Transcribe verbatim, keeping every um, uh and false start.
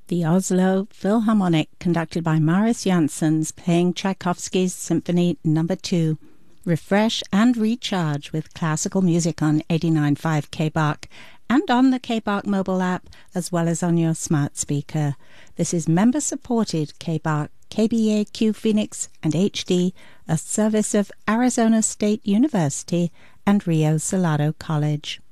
The Oslo Philharmonic, conducted by Marius Janssens, playing Tchaikovsky's Symphony Number two. Refresh and recharge with classical music on eighty-nine point five K B A R C and on the K B A R C mobile app, as well as on your smart speaker. This is member-supported K B A R C, K B A Q Phoenix and H D, a service of Arizona State University and Rio Salado College.